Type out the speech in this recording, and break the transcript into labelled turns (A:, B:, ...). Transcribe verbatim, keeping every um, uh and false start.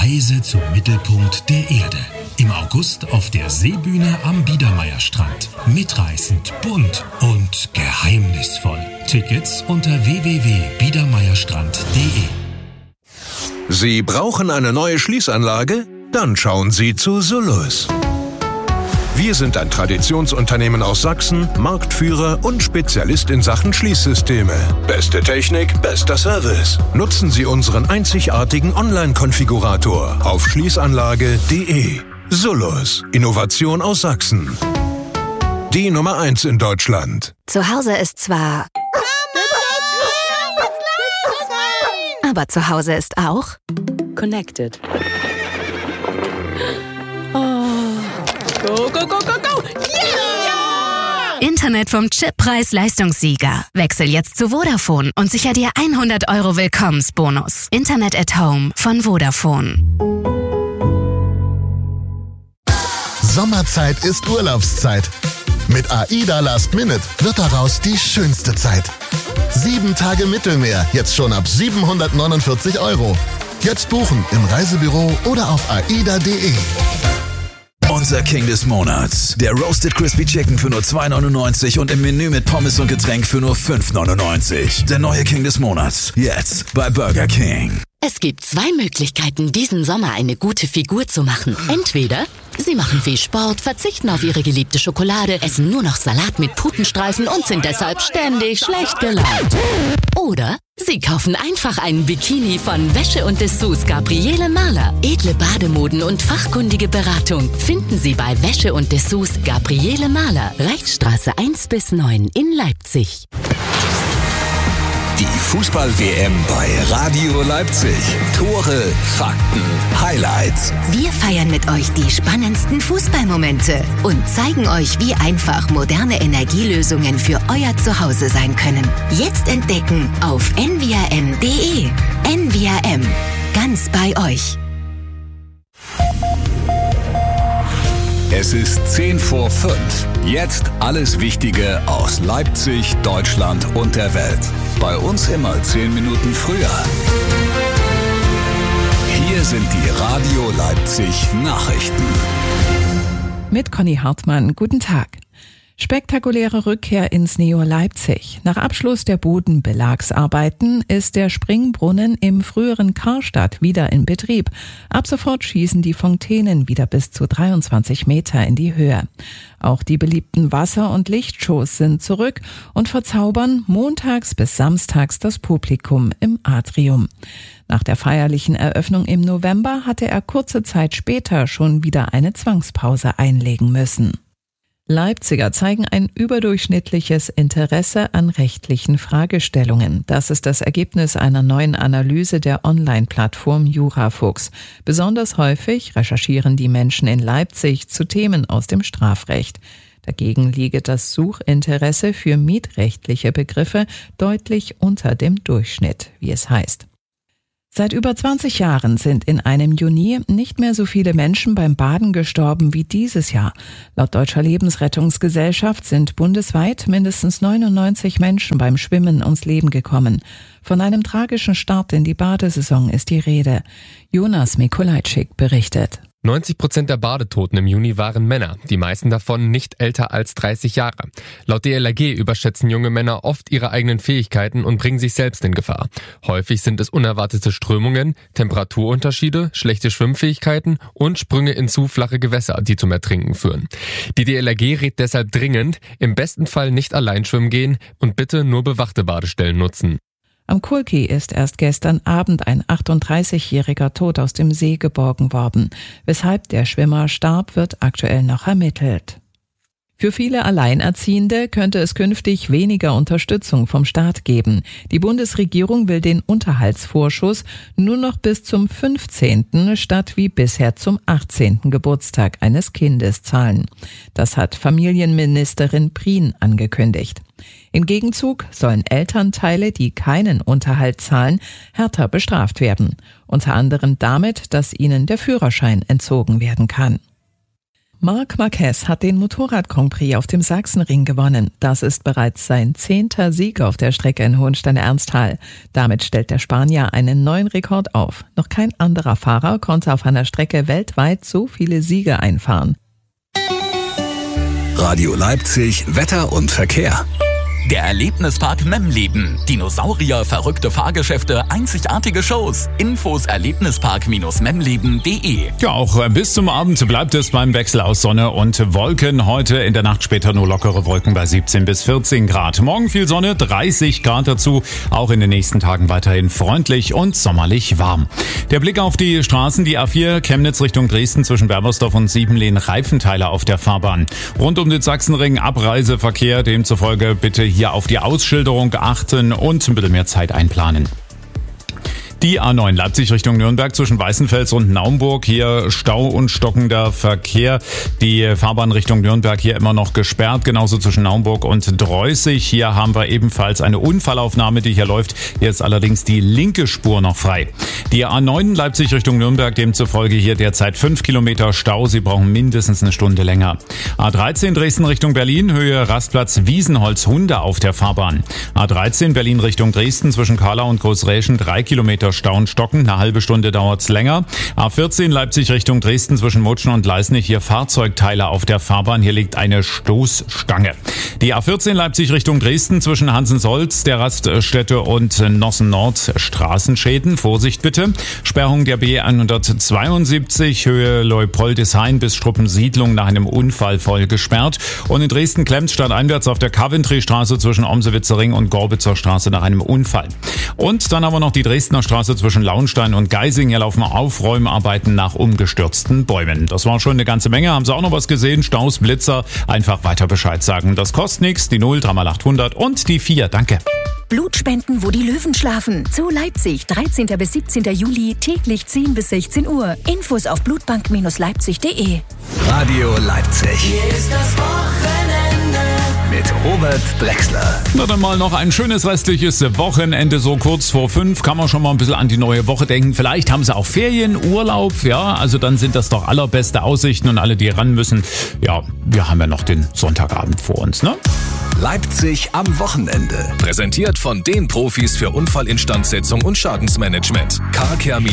A: Reise zum Mittelpunkt der Erde. Im August auf der Seebühne am Biedermeierstrand. Mitreißend, bunt und geheimnisvoll. Tickets unter w w w punkt biedermeierstrand punkt de.
B: Sie brauchen eine neue Schließanlage? Dann schauen Sie zu Solus. Wir sind ein Traditionsunternehmen aus Sachsen, Marktführer und Spezialist in Sachen Schließsysteme. Beste Technik, bester Service. Nutzen Sie unseren einzigartigen Online-Konfigurator auf schließanlage punkt de. Solus, Innovation aus Sachsen. Die Nummer eins in Deutschland.
C: Zu Hause ist zwar... Aber zu Hause ist auch...
D: Connected. Oh. Go, go, go, go, go! Yeah!
C: Internet vom Chip-Preis-Leistungssieger. Wechsel jetzt zu Vodafone und sicher dir hundert Euro Willkommensbonus. Internet at Home von Vodafone.
E: Sommerzeit ist Urlaubszeit. Mit AIDA Last Minute wird daraus die schönste Zeit. Sieben Tage Mittelmeer, jetzt schon ab siebenhundertneunundvierzig Euro. Jetzt buchen im Reisebüro oder auf aida punkt de.
F: Unser King des Monats. Der Roasted Crispy Chicken für nur zwei neunundneunzig und im Menü mit Pommes und Getränk für nur fünf neunundneunzig. Der neue King des Monats. Jetzt bei Burger King.
G: Es gibt zwei Möglichkeiten, diesen Sommer eine gute Figur zu machen. Entweder Sie machen viel Sport, verzichten auf Ihre geliebte Schokolade, essen nur noch Salat mit Putenstreifen und sind deshalb ständig schlecht gelaunt. Oder Sie kaufen einfach einen Bikini von Wäsche und Dessous Gabriele Mahler. Edle Bademoden und fachkundige Beratung finden Sie bei Wäsche und Dessous Gabriele Mahler. Reichsstraße eins bis neun in Leipzig.
F: Die Fußball-W M bei Radio Leipzig. Tore, Fakten, Highlights.
C: Wir feiern mit euch die spannendsten Fußballmomente und zeigen euch, wie einfach moderne Energielösungen für euer Zuhause sein können. Jetzt entdecken auf n v r m punkt de. N V R M. Ganz bei euch.
F: Es ist zehn vor fünf. Jetzt alles Wichtige aus Leipzig, Deutschland und der Welt. Bei uns immer zehn Minuten früher. Hier sind die Radio Leipzig Nachrichten.
H: Mit Conny Hartmann, guten Tag. Spektakuläre Rückkehr ins Neo Leipzig. Nach Abschluss der Bodenbelagsarbeiten ist der Springbrunnen im früheren Karstadt wieder in Betrieb. Ab sofort schießen die Fontänen wieder bis zu dreiundzwanzig Meter in die Höhe. Auch die beliebten Wasser- und Lichtshows sind zurück und verzaubern montags bis samstags das Publikum im Atrium. Nach der feierlichen Eröffnung im November hatte er kurze Zeit später schon wieder eine Zwangspause einlegen müssen. Leipziger zeigen ein überdurchschnittliches Interesse an rechtlichen Fragestellungen. Das ist das Ergebnis einer neuen Analyse der Online-Plattform Jurafuchs. Besonders häufig recherchieren die Menschen in Leipzig zu Themen aus dem Strafrecht. Dagegen liege das Suchinteresse für mietrechtliche Begriffe deutlich unter dem Durchschnitt, wie es heißt. Seit über zwanzig Jahren sind in einem Juni nicht mehr so viele Menschen beim Baden gestorben wie dieses Jahr. Laut Deutscher Lebensrettungsgesellschaft sind bundesweit mindestens neunundneunzig Menschen beim Schwimmen ums Leben gekommen. Von einem tragischen Start in die Badesaison ist die Rede. Jonas Mikulajczyk berichtet.
I: neunzig Prozent der Badetoten im Juni waren Männer, die meisten davon nicht älter als dreißig Jahre. Laut D L R G überschätzen junge Männer oft ihre eigenen Fähigkeiten und bringen sich selbst in Gefahr. Häufig sind es unerwartete Strömungen, Temperaturunterschiede, schlechte Schwimmfähigkeiten und Sprünge in zu flache Gewässer, die zum Ertrinken führen. Die D L R G rät deshalb dringend, im besten Fall nicht allein schwimmen gehen und bitte nur bewachte Badestellen nutzen.
H: Am Kulki ist erst gestern Abend ein achtunddreißigjähriger tot aus dem See geborgen worden. Weshalb der Schwimmer starb, wird aktuell noch ermittelt. Für viele Alleinerziehende könnte es künftig weniger Unterstützung vom Staat geben. Die Bundesregierung will den Unterhaltsvorschuss nur noch bis zum fünfzehnten statt wie bisher zum achtzehnten Geburtstag eines Kindes zahlen. Das hat Familienministerin Prien angekündigt. Im Gegenzug sollen Elternteile, die keinen Unterhalt zahlen, härter bestraft werden. Unter anderem damit, dass ihnen der Führerschein entzogen werden kann. Marc Marquez hat den Motorrad-Grand Prix auf dem Sachsenring gewonnen. Das ist bereits sein zehnter Sieg auf der Strecke in Hohenstein-Ernsthal. Damit stellt der Spanier einen neuen Rekord auf. Noch kein anderer Fahrer konnte auf einer Strecke weltweit so viele Siege einfahren.
F: Radio Leipzig, Wetter und Verkehr.
J: Der Erlebnispark Memleben. Dinosaurier, verrückte Fahrgeschäfte, einzigartige Shows. Infos erlebnispark memleben punkt de.
K: Ja, auch bis zum Abend bleibt es beim Wechsel aus Sonne und Wolken. Heute in der Nacht später nur lockere Wolken bei siebzehn bis vierzehn Grad. Morgen viel Sonne, dreißig Grad dazu. Auch in den nächsten Tagen weiterhin freundlich und sommerlich warm. Der Blick auf die Straßen, die A vier Chemnitz Richtung Dresden zwischen Berbersdorf und Siebenlehn, Reifenteile auf der Fahrbahn. Rund um den Sachsenring Abreiseverkehr, demzufolge bitte hier auf die Ausschilderung achten und ein bisschen mehr Zeit einplanen. Die A neun Leipzig Richtung Nürnberg zwischen Weißenfels und Naumburg. Hier Stau und stockender Verkehr. Die Fahrbahn Richtung Nürnberg hier immer noch gesperrt. Genauso zwischen Naumburg und Dreußig. Hier haben wir ebenfalls eine Unfallaufnahme, die hier läuft. Hier ist allerdings die linke Spur noch frei. Die A neun Leipzig Richtung Nürnberg, demzufolge hier derzeit fünf Kilometer Stau. Sie brauchen mindestens eine Stunde länger. A dreizehn Dresden Richtung Berlin, Höhe Rastplatz Wiesenholz-Hunde auf der Fahrbahn. A dreizehn Berlin Richtung Dresden zwischen Kahla und Großräschen, drei Kilometer Stau und Stocken, eine halbe Stunde dauert's länger. A vierzehn Leipzig Richtung Dresden zwischen Mutschen und Leisnig, hier Fahrzeugteile auf der Fahrbahn, hier liegt eine Stoßstange. Die A vierzehn Leipzig Richtung Dresden zwischen Hansensolz, der Raststätte und Nossen Nord, Straßenschäden, Vorsicht bitte. Sperrung der B hundertzweiundsiebzig, Höhe Leupoldeshain bis Struppensiedlung nach einem Unfall voll gesperrt. Und in Dresden klemmt stadteinwärts auf der Coventry-Straße zwischen Omsewitzer Ring und Gorbitzer Straße nach einem Unfall. Und dann haben wir noch die Dresdner Straße zwischen Launstein und Geising. Hier laufen Aufräumarbeiten nach umgestürzten Bäumen. Das war schon eine ganze Menge. Haben Sie auch noch was gesehen? Staus, Blitzer? Einfach weiter Bescheid sagen. Das kostet nichts. Die null, drei mal achthundert und die vier. Danke.
L: Blutspenden, wo die Löwen schlafen. Zu Leipzig, dreizehnten bis siebzehnten Juli, täglich zehn bis sechzehn Uhr. Infos auf blutbank leipzig punkt de.
F: Radio Leipzig.
D: Hier ist das Wochenende
F: mit Robert Drexler.
K: Na dann mal noch ein schönes restliches Wochenende, so kurz vor fünf. Kann man schon mal ein bisschen an die neue Woche denken. Vielleicht haben Sie auch Ferien, Urlaub, ja, also dann sind das doch allerbeste Aussichten und alle, die ran müssen. Ja, wir haben ja noch den Sonntagabend vor uns, ne?
F: Leipzig am Wochenende. Präsentiert von den Profis für Unfallinstandsetzung und Schadensmanagement. Carcare